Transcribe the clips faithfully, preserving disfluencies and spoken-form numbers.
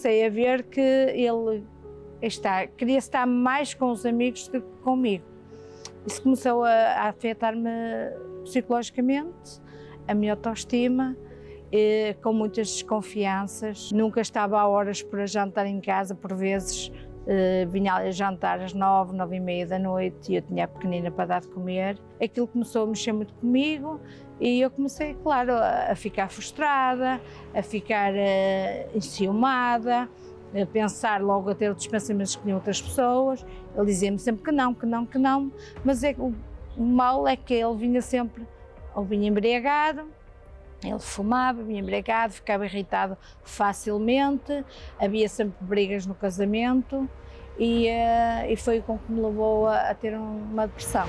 comecei a ver que ele está, queria estar mais com os amigos do que comigo. Isso começou a, a afetar-me psicologicamente, a minha autoestima, e, com muitas desconfianças. Nunca estava a horas para jantar em casa, por vezes eh, vinha a jantar às nove, nove e meia da noite e eu tinha a pequenina para dar de comer. Aquilo começou a mexer muito comigo e eu comecei, claro, a, a ficar frustrada, a ficar uh, enciumada, a pensar logo a ter outros pensamentos que tinham outras pessoas. Ele dizia-me sempre que não, que não, que não, mas é, o, o mal é que ele vinha sempre, ou vinha embriagado, ele fumava, vinha embriagado, ficava irritado facilmente, havia sempre brigas no casamento e, uh, e foi o que me levou a, a ter uma depressão.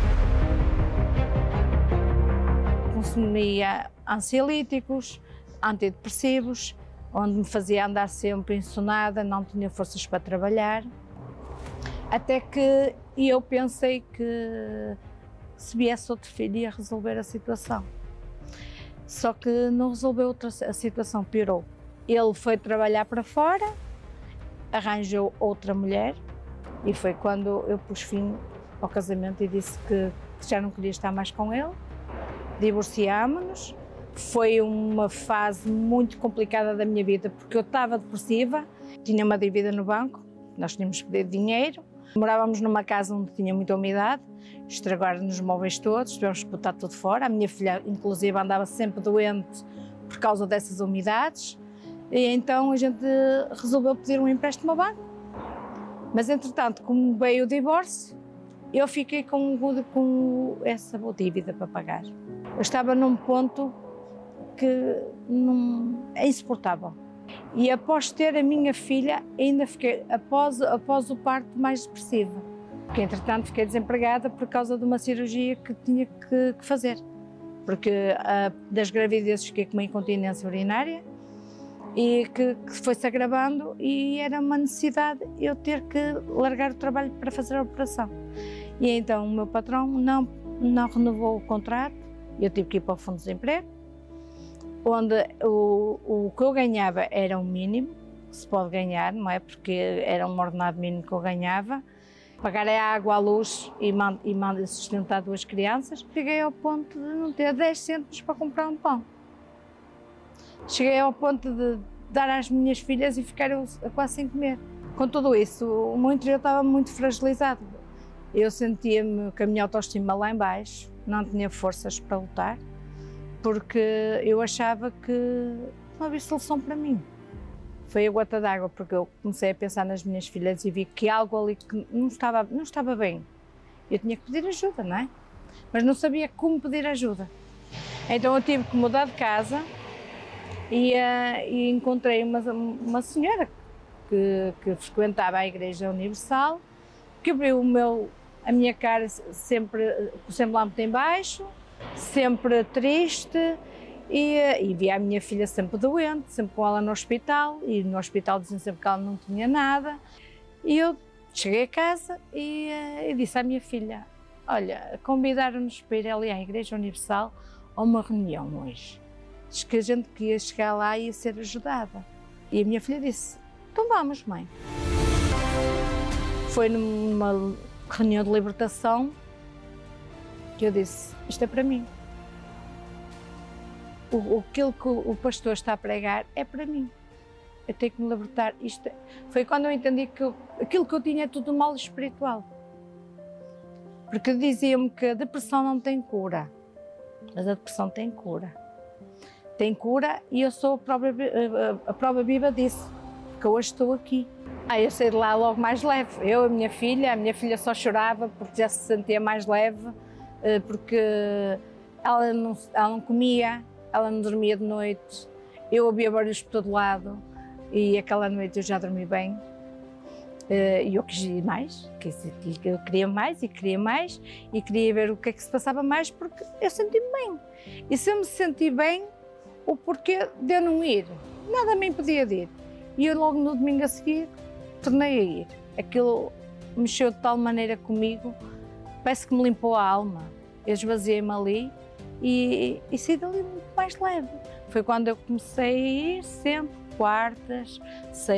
Consumia ansiolíticos, antidepressivos, onde me fazia andar sempre insonada, não tinha forças para trabalhar, até que eu pensei que se viesse outro filho ia resolver a situação. Só que não resolveu, outra, a situação piorou. Ele foi trabalhar para fora, arranjou outra mulher e foi quando eu pus fim ao casamento e disse que já não queria estar mais com ele. Divorciámo-nos. Foi uma fase muito complicada da minha vida porque eu estava depressiva, tinha uma dívida no banco, nós tínhamos que pedir dinheiro, morávamos numa casa onde tinha muita umidade, estragaram-nos os móveis todos, tivemos que botar tudo fora. A minha filha, inclusive, andava sempre doente por causa dessas umidades e então a gente resolveu pedir um empréstimo ao banco. Mas, entretanto, como veio o divórcio, eu fiquei com, com essa dívida para pagar. Eu estava num ponto que não, é insuportável. E após ter a minha filha, ainda fiquei, após, após o parto, mais depressiva. Porque, entretanto, fiquei desempregada por causa de uma cirurgia que tinha que, que fazer. Porque a, das gravidezes fiquei com uma incontinência urinária e que, que foi-se agravando e era uma necessidade eu ter que largar o trabalho para fazer a operação. E então o meu patrão não, não renovou o contrato, eu tive que ir para o Fundo de Desemprego, onde o, o que eu ganhava era o mínimo que se pode ganhar, não é? Porque era um ordenado mínimo que eu ganhava. Pagar a água, a luz e mando, e mando sustentar duas crianças. Cheguei ao ponto de não ter dez cêntimos para comprar um pão. Cheguei ao ponto de dar às minhas filhas e ficar a quase sem comer. Com tudo isso, o meu interior estava muito fragilizado. Eu sentia-me com a minha autoestima lá em baixo, não tinha forças para lutar, porque eu achava que não havia solução para mim. Foi a gota d'água, porque eu comecei a pensar nas minhas filhas e vi que algo ali que não estava, não estava bem. Eu tinha que pedir ajuda, não é? Mas não sabia como pedir ajuda. Então eu tive que mudar de casa e, uh, e encontrei uma, uma senhora que, que frequentava a Igreja Universal, que abriu o meu, a minha cara sempre com o semblante em baixo, sempre triste, e, e via a minha filha sempre doente, sempre com ela no hospital, e no hospital diziam sempre que ela não tinha nada. E eu cheguei a casa e, e disse à minha filha: olha, convidaram-nos para ir ali à Igreja Universal a uma reunião hoje. Diz que a gente que ia chegar lá e ia ser ajudada. E a minha filha disse: então vamos, mãe. Foi numa reunião de libertação que eu disse: isto é para mim. O, aquilo que o, o pastor está a pregar é para mim. Eu tenho que me libertar. Isto é... Foi quando eu entendi que eu, aquilo que eu tinha é tudo mal espiritual. Porque diziam-me que a depressão não tem cura, mas a depressão tem cura. Tem cura e eu sou a prova, a, a prova viva disso, porque hoje estou aqui. Aí eu saí de lá logo mais leve. Eu, a minha filha, a minha filha só chorava porque já se sentia mais leve, porque ela não, ela não comia, ela não dormia de noite, eu ouvia barulhos por todo lado e aquela noite eu já dormi bem. E eu quis ir mais, eu queria mais e queria mais e queria ver o que é que se passava mais, porque eu senti-me bem. E se eu me senti bem, o porquê de eu não ir? Nada me impedia de ir. E eu logo no domingo a seguir tornei a ir. Aquilo mexeu de tal maneira comigo, parece que me limpou a alma. Eu esvaziei-me ali e, e saí dali muito mais leve. Foi quando eu comecei a ir sempre, quartas,